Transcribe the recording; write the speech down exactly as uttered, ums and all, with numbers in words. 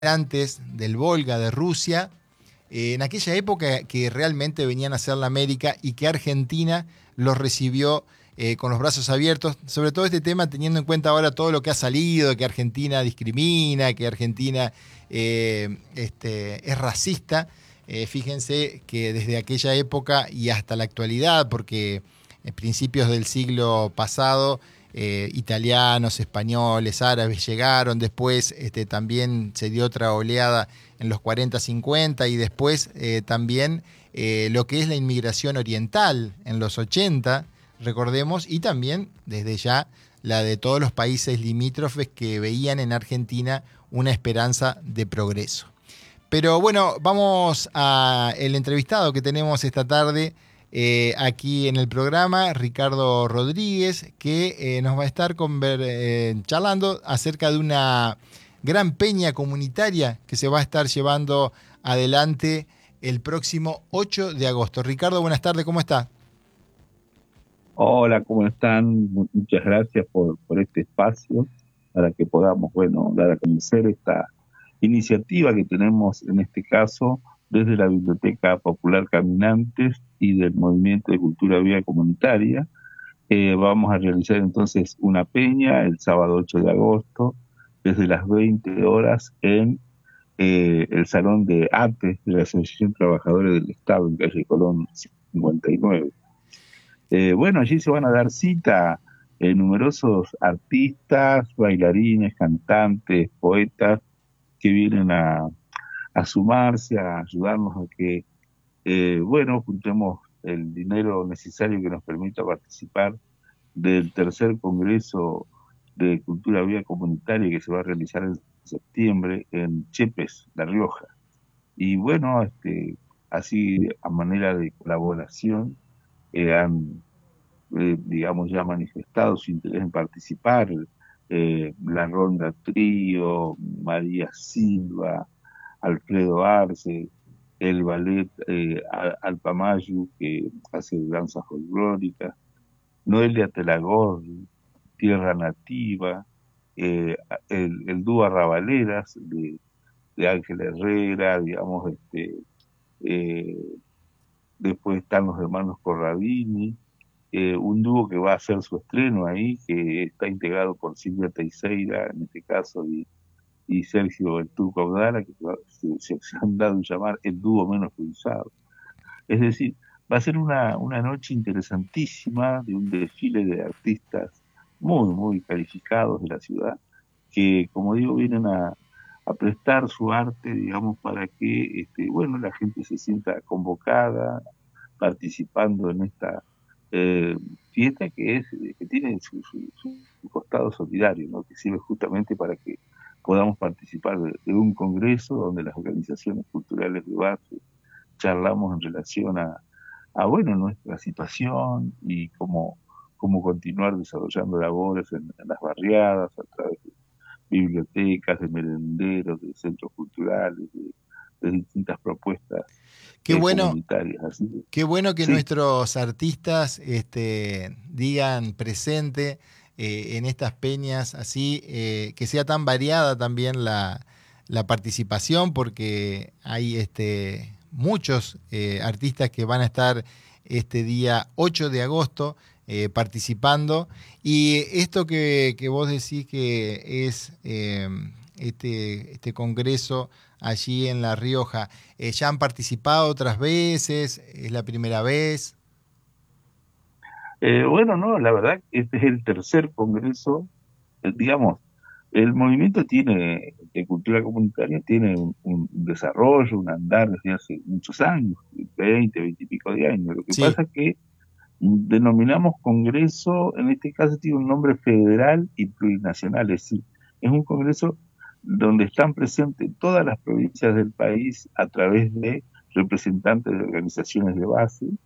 antes del Volga, de Rusia, eh, en aquella época que realmente venían a hacer la América y que Argentina los recibió eh, con los brazos abiertos, sobre todo este tema teniendo en cuenta ahora todo lo que ha salido, que Argentina discrimina, que Argentina eh, este, es racista. Eh, fíjense que desde aquella época y hasta la actualidad, porque en principios del siglo pasado, eh, italianos, españoles, árabes llegaron, después este, también se dio otra oleada en los cuarenta, cincuenta y después eh, también eh, lo que es la inmigración oriental en los ochenta, recordemos, y también desde ya la de todos los países limítrofes que veían en Argentina una esperanza de progreso. Pero bueno, vamos al entrevistado que tenemos esta tarde eh, aquí en el programa, Ricardo Rodríguez, que eh, nos va a estar conver eh, charlando acerca de una gran peña comunitaria que se va a estar llevando adelante el próximo ocho de agosto. Ricardo, buenas tardes, ¿cómo está? Hola, ¿cómo están? Muchas gracias por, por este espacio para que podamos, bueno, dar a conocer esta iniciativa que tenemos en este caso desde la Biblioteca Popular Caminantes y del Movimiento de Cultura Viva Comunitaria. Eh, vamos a realizar entonces una peña el sábado ocho de agosto desde las veinte horas en eh, el Salón de Arte de la Asociación Trabajadores del Estado en calle Colón cincuenta y nueve. Eh, bueno, allí se van a dar cita eh, numerosos artistas, bailarines, cantantes, poetas que vienen a, a sumarse, a ayudarnos a que, eh, bueno, juntemos el dinero necesario que nos permita participar del tercer Congreso de Cultura Viva Comunitaria que se va a realizar en septiembre en Chepes, La Rioja. Y bueno, este, así a manera de colaboración, eh, han eh, digamos, ya manifestado su interés en participar, eh, la Ronda Trío, María Silva, Alfredo Arce, el ballet eh, Alpamayu, que hace danza folclórica, Noelia Telagor, Tierra Nativa, eh, el, el dúo Arrabaleras de, de Ángel Herrera, digamos, este, eh, después están los hermanos Corradini, eh, un dúo que va a hacer su estreno ahí, que está integrado por Silvia Teixeira, en este caso, y, y Sergio el Turco Abdala, que se, se, se han dado a llamar el dúo menos cruzado. Es decir, va a ser una, una noche interesantísima de un desfile de artistas muy, muy calificados de la ciudad, que, como digo, vienen a, a prestar su arte, digamos, para que, este, bueno, la gente se sienta convocada, participando en esta eh, fiesta que es que tiene su, su, su costado solidario, ¿no? Que sirve justamente para que podamos participar de, de un congreso donde las organizaciones culturales de base charlamos en relación a, a bueno, nuestra situación y cómo, cómo continuar desarrollando labores en, en las barriadas a través de bibliotecas, de merenderos, de centros culturales, de, de distintas propuestas Qué eh, bueno, comunitarias. Así que, qué bueno que sí. nuestros artistas este, digan presente eh, en estas peñas, así eh, que sea tan variada también la, la participación, porque hay este, muchos eh, artistas que van a estar este día ocho de agosto eh, participando. Y esto que, que vos decís que es eh, este, este congreso allí en La Rioja, eh, ¿ya han participado otras veces? ¿Es la primera vez? Eh, bueno, no, la verdad, este es el tercer congreso, eh, digamos, el movimiento tiene, de cultura comunitaria, tiene un, un desarrollo, un andar desde hace muchos años, veinte, veinte y pico de años. Lo que Sí. pasa es que denominamos congreso, en este caso tiene un nombre federal y plurinacional, es decir, es un congreso donde están presentes todas las provincias del país a través de representantes de organizaciones de base,